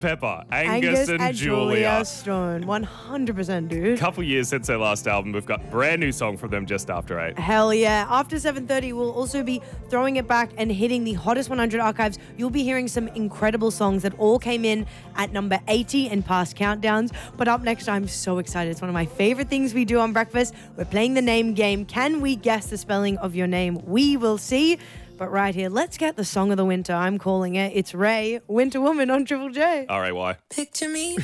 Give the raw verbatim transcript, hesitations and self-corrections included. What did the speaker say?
Pepper, Angus, and, Julia. Stone. one hundred percent, dude. Couple years since their last album. We've got a brand new song from them just after eight. Hell yeah. After seven thirty, we'll also be throwing it back and hitting the hottest one hundred archives. You'll be hearing some incredible songs that all came in at number eighty in past countdowns. But up next, I'm so excited. It's one of my favorite things we do on breakfast. We're playing the name game. Can we guess the spelling of your name? We will see. But right here, let's get the song of the winter. I'm calling it. It's Ray, Winter Woman on Triple J. R A Y. Picture me